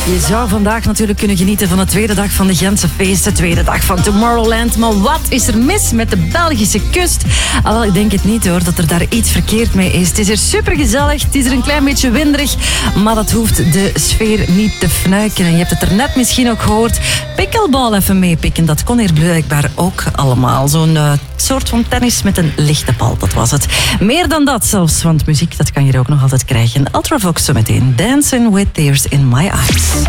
Je zou vandaag natuurlijk kunnen genieten van de tweede dag van de Gentse feesten, tweede dag van Tomorrowland. Maar wat is er mis met de Belgische kust? Wel, ik denk het niet hoor, dat er daar iets verkeerd mee is. Het is hier supergezellig, het is er een klein beetje winderig, maar dat hoeft de sfeer niet te fnuiken. En je hebt het er net misschien ook gehoord, pikkelbal even meepikken, dat kon hier blijkbaar ook allemaal. Zo'n soort van tennis met een lichte bal, dat was het. Meer dan dat zelfs, want muziek, dat kan je er ook nog altijd krijgen. Ultravox zometeen, Dancing with Tears in My Eyes.